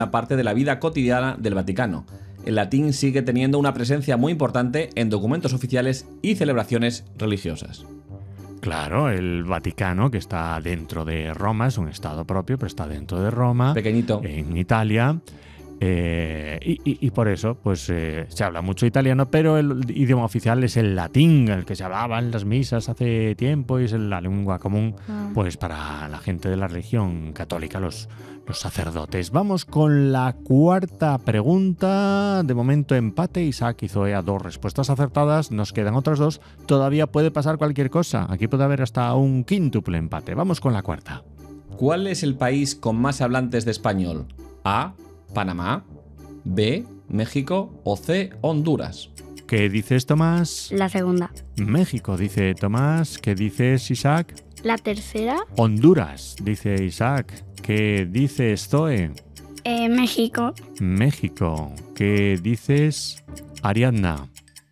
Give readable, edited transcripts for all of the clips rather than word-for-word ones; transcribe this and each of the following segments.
parte de la vida cotidiana del Vaticano. El latín sigue teniendo una presencia muy importante en documentos oficiales y celebraciones religiosas. Claro, el Vaticano, que está dentro de Roma, es un estado propio, pero está dentro de Roma, Pequeñito. en Italia. Y por eso pues se habla mucho italiano, pero el idioma oficial es el latín, el que se hablaba en las misas hace tiempo y es la lengua común pues para la gente de la religión católica, los sacerdotes. Vamos con la cuarta pregunta. De momento empate, Isaac y Zoe a 2 respuestas acertadas, nos quedan otras 2, todavía puede pasar cualquier cosa, aquí puede haber hasta un quíntuple empate. Vamos con la cuarta. ¿Cuál es el país con más hablantes de español? A. Panamá, B. México o C. Honduras. ¿Qué dices, Tomás? La segunda. México, dice Tomás. ¿Qué dices, Isaac? La tercera. Honduras, dice Isaac. ¿Qué dices, Zoe? México. México. ¿Qué dices, Ariadna?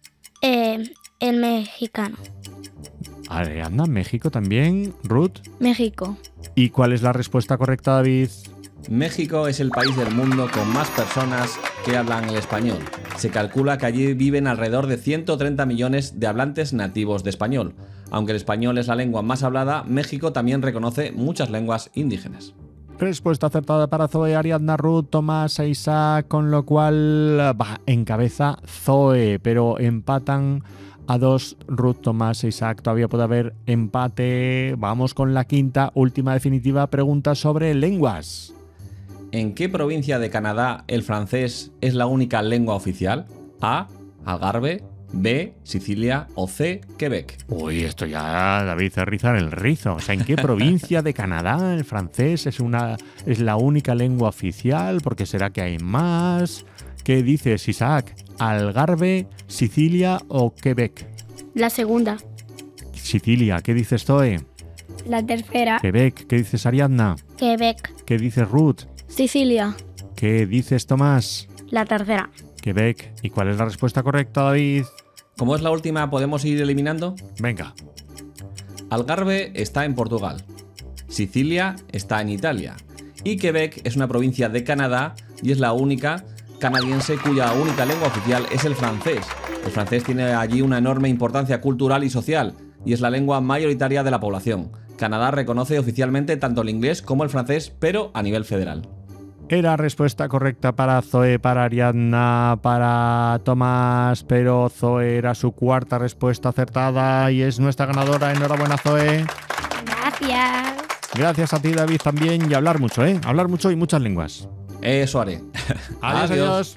El mexicano. Ariadna, México también. Ruth. México. ¿Y cuál es la respuesta correcta, David? México es el país del mundo con más personas que hablan el español. Se calcula que allí viven alrededor de 130 millones de hablantes nativos de español. Aunque el español es la lengua más hablada, México también reconoce muchas lenguas indígenas. Respuesta acertada para Zoe, Ariadna, Ruth, Tomás e Isaac, con lo cual encabeza Zoe, pero empatan a 2 Ruth, Tomás e Isaac. Todavía puede haber empate. Vamos con la quinta, última, definitiva pregunta sobre lenguas. ¿En qué provincia de Canadá el francés es la única lengua oficial? A. Algarve, B. Sicilia o C. Quebec. Uy, esto ya, David, es rizar el rizo. O sea, ¿en qué provincia de Canadá el francés es la única lengua oficial? ¿Por qué será que hay más? ¿Qué dices, Isaac? ¿Algarve, Sicilia o Quebec? La segunda. Sicilia, ¿qué dices, Zoe? La tercera. Quebec, ¿qué dices, Ariadna? Quebec. ¿Qué dices, Ruth? Sicilia. ¿Qué dices, Tomás? La tercera. Quebec. ¿Y cuál es la respuesta correcta, David? Como es la última, ¿podemos ir eliminando? Venga. Algarve está en Portugal. Sicilia está en Italia. Y Quebec es una provincia de Canadá y es la única canadiense cuya única lengua oficial es el francés. El francés tiene allí una enorme importancia cultural y social y es la lengua mayoritaria de la población. Canadá reconoce oficialmente tanto el inglés como el francés, pero a nivel federal. Era respuesta correcta para Zoe, para Ariadna, para Tomás, pero Zoe era su cuarta respuesta acertada y es nuestra ganadora. Enhorabuena, Zoe. Gracias. Gracias a ti, David, también. Y hablar mucho, ¿eh? Hablar mucho y muchas lenguas. Eso haré. Adiós.